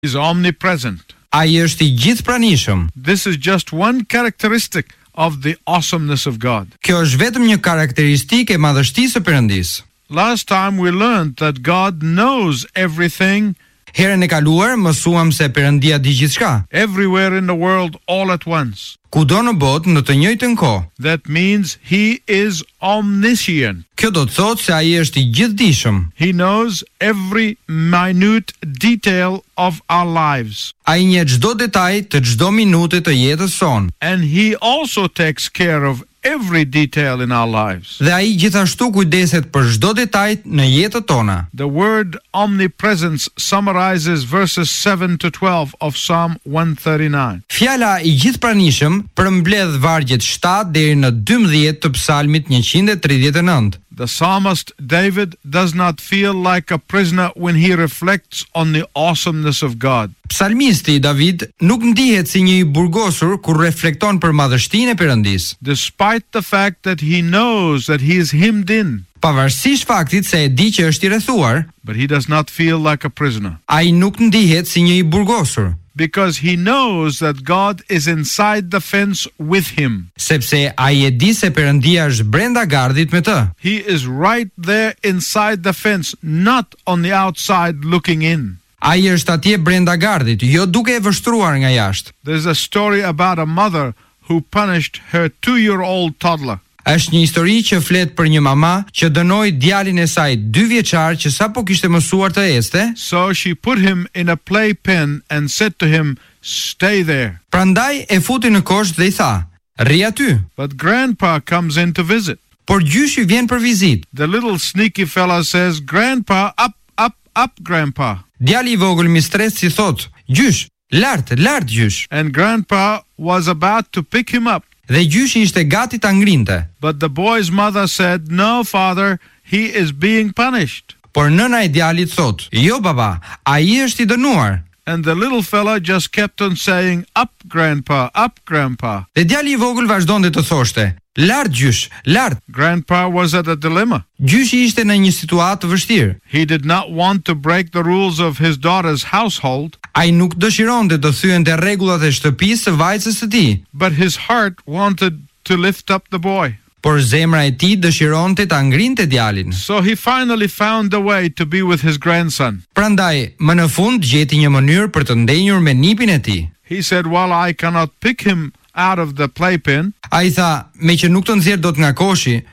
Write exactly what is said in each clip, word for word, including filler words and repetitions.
He's omnipresent. Ai është i gjithpranishëm. This is just one characteristic of the awesomeness of God. Kjo është vetëm një karakteristikë e madhështisë së Perëndisë. Last time we learned that God knows everything. Herën e kaluar mësuam se Perëndia di gjithçka. Everywhere in the world all at once. Kudo në botë në të njëjtën kohë. That means he is omniscient. Kjo do të thotë se ai është i gjithdijshëm. He knows every minute detail of our lives. Ai njeh çdo detaj të çdo minute të jetës sonë. And he also takes care of every detail in our lives. Dhe ai gjithashtu kujdeset për çdo detaj në jetën tona. The word omnipresence summarizes verses seven to twelve of Psalm one thirty-nine. Fjala i gjithpranishëm përmbledh vargjet shtatë deri në dymbëdhjetë të Psalmit njëqind e tridhjetë e nëntë. The psalmist David does not feel like a prisoner when he reflects on the awesomeness of God. Psalmisti David nuk ndihet si një i burgosur kur reflekton për madhështinë e Perëndisë. Despite the fact that he knows that he is hemmed in. Pavarësisht faktit se e di që është i rrethuar, but he does not feel like a prisoner. Ai nuk ndihet si një i burgosur. Because he knows that God is inside the fence with him. Sepse ai e di se Perëndia është brenda gardit me të. He is right there inside the fence, not on the outside looking in. Ai është atje brenda gardit, jo duke e vështruar nga jashtë. There's a story about a mother who punished her two-year-old toddler. Është një histori që flet për një mama që dënoi djalin e saj dy vjeçar që sapo kishte mësuar të ecte. So she put him in a playpen and said to him, "Stay there." Prandaj e futi në kosht dhe i tha, "Rri aty." But grandpa comes in to visit. Por gjyshi vjen për vizitë. The little sneaky fella says, "Grandpa, up, up, up, grandpa." Djali i vogël mistres si thot, "Gjysh, lart, lart gjysh." And grandpa was about to pick him up. Dhe gjyshi ishte gati ta ngrinte. But the boy's mother said, "No, father, he is being punished." Por nëna e djalit thot, "Jo baba, ai është i dënuar." And the little fella just kept on saying, "Up, grandpa, up, grandpa." Dhe djali i vogël vazhdonte të thoshte, "Lart gjysh, lart." Grandpa was at a dilemma. Gjyshi ishte në një situatë të vështirë. He did not want to break the rules of his daughter's household. Ai nuk dëshironte të thyente rregullat e shtëpisë së vajzës së tij. But his heart wanted to lift up the boy. Por zemra e tij dëshironte ta ngrinte djalin. So he finally found a way to be with his grandson. Prandaj, më në fund gjeti një mënyrë për të ndenjur me nipin e tij. He said, "Well, I cannot pick him out of the playpen." Ai tha, "Me që nuk të nxjerr dot nga koshi,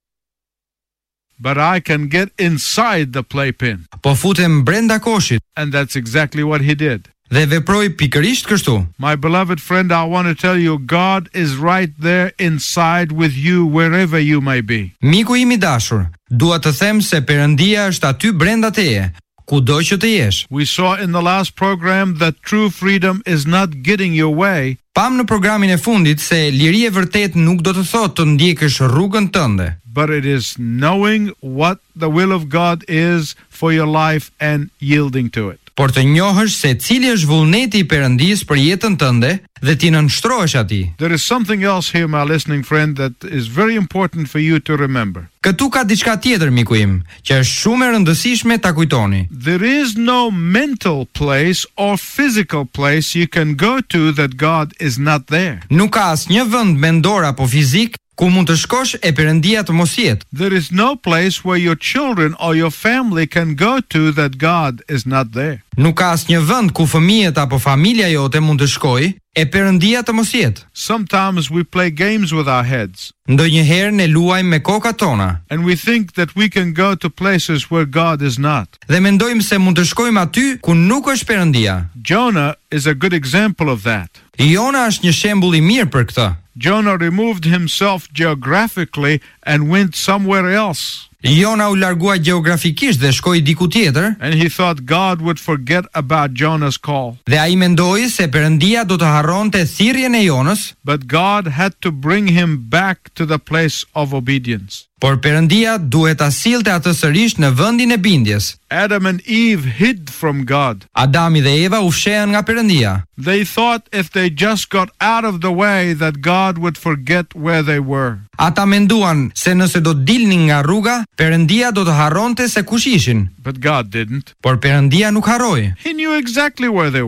but I can get inside the playpen." Po futem brenda koshit. And that's exactly what he did. Dhe veproi pikërisht kështu. My beloved friend, I want to tell you, God is right there inside with you wherever you may be. Miku im i dashur, dua të them se Perëndia është aty brenda teje, kudo që të jesh. We saw in the last program that true freedom is not getting your way. Pam në programin e fundit se liria e vërtet nuk do të thotë të ndjekësh rrugën tënde, but it is knowing what the will of God is for your life and yielding to it. Por të njohësh se cili është vullneti i Perëndisë për jetën tënde dhe ti nënshtrohesh atij. There is something else here, my listening friend, that is very important for you to remember. Këtu ka diçka tjetër, miku im, që është shumë e rëndësishme ta kujtoni. There is no mental place or physical place you can go to that God is not there. Nuk ka asnjë vend mendor apo fizik ku mund të shkosh e Perëndia të mos jetë. There is no place where your children or your family can go to that God is not there. Nuk ka asnjë vend ku fëmijët apo familja jote mund të shkojë e Perëndia të mos jetë. Sometimes we play games with our heads. Ndonjëherë ne luajmë me kokat tona. And we think that we can go to places where God is not. Dhe mendojmë se mund të shkojmë aty ku nuk është Perëndia. Jonah is a good example of that. Jona është një shembull i mirë për këtë. Jonah removed himself geographically and went somewhere else. Jona u largua gjeografikisht dhe shkoi diku tjetër. And he thought God would forget about Jonah's call. Dhe ai mendoi se Perëndia do të harronte thirrjen e Jonës. But God had to bring him back to the place of obedience. por Perëndia duhet ta sillte atë sërish në vendin e bindjes. Adam and Eve hid from God. Adami dhe Eva u fshehën nga Perëndia. They thought if they just got out of the way that God would forget where they were. Ata menduan se nëse do dilnin nga rruga, Perëndia do të harronte se kush ishin. But God didn't. Por Perëndia nuk harroi. He knew exactly where they